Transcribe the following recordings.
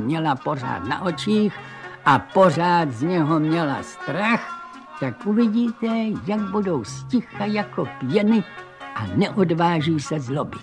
měla pořád na očích a pořád z něho měla strach, tak uvidíte, jak budou sticha jako pěny a neodváží se zlobit.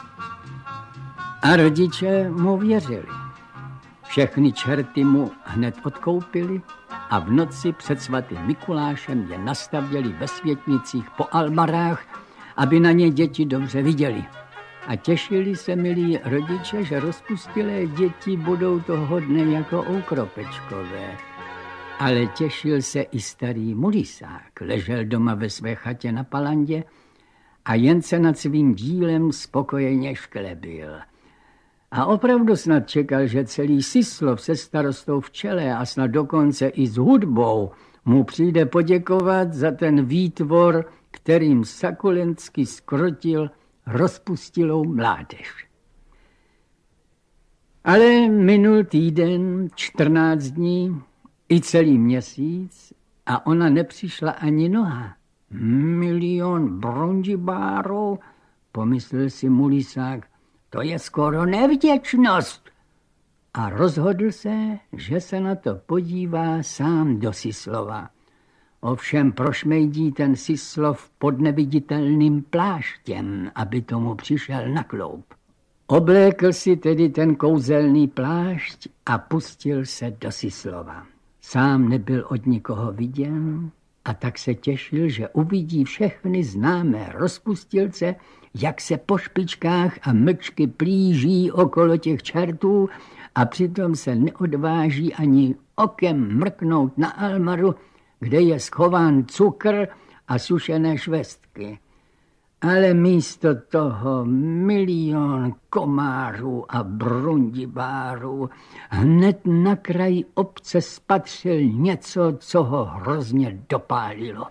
A rodiče mu věřili. Všechny čerty mu hned odkoupili a v noci před svatým Mikulášem je nastavěli ve světnicích po almarách, aby na ně děti dobře viděli. A těšili se, milí rodiče, že rozpustilé děti budou toho dne jako oukropečkové. Ale těšil se i starý Mulisák, ležel doma ve své chatě na Palandě a jen se nad svým dílem spokojeně šklebil. A opravdu snad čekal, že celý Syslov se starostou v čele a snad dokonce i s hudbou mu přijde poděkovat za ten výtvor, kterým Sakulensky skrotil rozpustilou mládež. Ale minul týden, 14 dní, i celý měsíc a ona nepřišla ani noha. 1 000 000 bronzibárů, pomyslel si Mulisák, to je skoro nevděčnost. A rozhodl se, že se na to podívá sám do Syslova. Ovšem prošmejdí ten Syslov pod neviditelným pláštěm, aby tomu přišel na kloup. Oblékl si tedy ten kouzelný plášť a pustil se do Syslova. Sám nebyl od nikoho viděn a tak se těšil, že uvidí všechny známé rozpustilce, jak se po špičkách a mlčky plíží okolo těch čertů a přitom se neodváží ani okem mrknout na almaru, kde je schován cukr a sušené švestky. Ale místo toho 1 000 000 komárů a brundibárů hned na kraji obce spatřil něco, co ho hrozně dopálilo.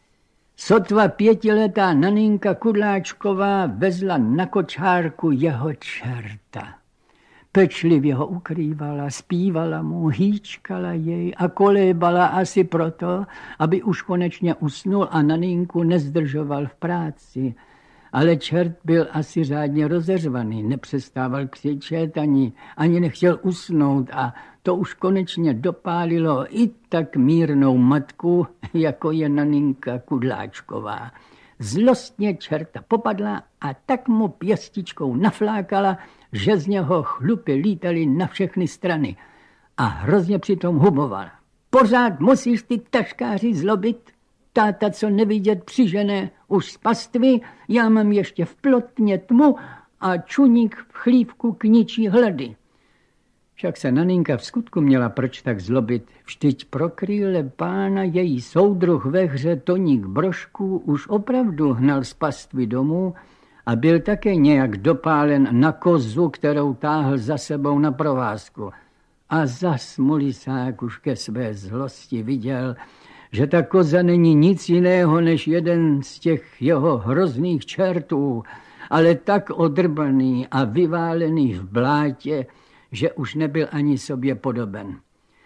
Sotva 5letá naninka Kudláčková vezla na kočárku jeho čerta. Pečlivě ho ukrývala, zpívala mu, hýčkala jej a kolébala asi proto, aby už konečně usnul a naninku nezdržoval v práci. Ale čert byl asi řádně rozeřvaný, nepřestával křičet, ani nechtěl usnout a to už konečně dopálilo i tak mírnou matku, jako je naninka Kudláčková. Zlostně čerta popadla a tak mu pěstičkou naflákala, že z něho chlupy lítaly na všechny strany a hrozně přitom hubovala. Pořád musíš ty taškáři zlobit, táta, co nevidět přižené už z pastvy, já mám ještě v plotně tmu a čuník v chlívku kničí hlady. Však se naninka v skutku měla proč tak zlobit, vždyť pro krýle pána její soudruh ve hře Toník Brožků už opravdu hnal z pastvy domů a byl také nějak dopálen na kozu, kterou táhl za sebou na provázku. A zas Mulisák už ke své zlosti viděl, že ta koza není nic jiného než jeden z těch jeho hrozných čertů, ale tak odrbaný a vyválený v blátě, že už nebyl ani sobě podoben.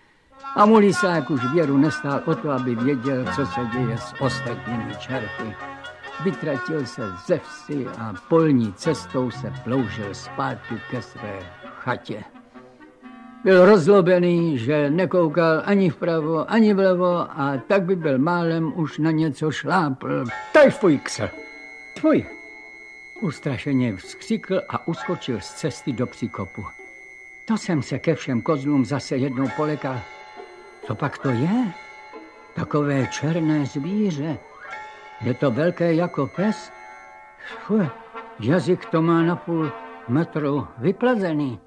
A Mulisák už věru nestál o to, aby věděl, co se děje s ostatními čerty. Vytratil se ze vsi a polní cestou se ploužil zpátky ke své chatě. Byl rozlobený, že nekoukal ani vpravo, ani vlevo a tak by byl málem už na něco šlápl. Taj tvůj kse! Tvůj! Ustrašeně vzkřikl a uskočil z cesty do příkopu. To jsem se ke všem kozlům zase jednou polekal. Co pak to je? Takové černé zvíře. Je to velké jako pes? Fuj, jazyk to má na 0,5 metru vyplazený.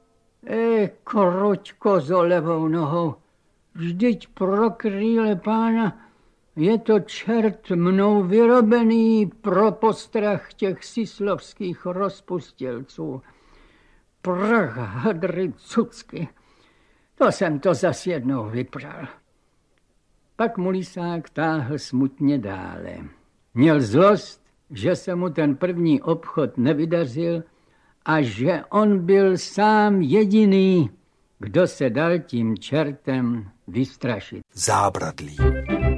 Kroť kozo levou nohou. Vždyť pro krýle pána je to čert mnou vyrobený pro postrach těch syslovských rozpustilců. Prach, hadry, cucky. To jsem to zas jednou vypral. Pak Mulisák táhl smutně dále. Měl zlost, že se mu ten první obchod nevydařil a že on byl sám jediný, kdo se dal tím čertem vystrašit. Zábradlí.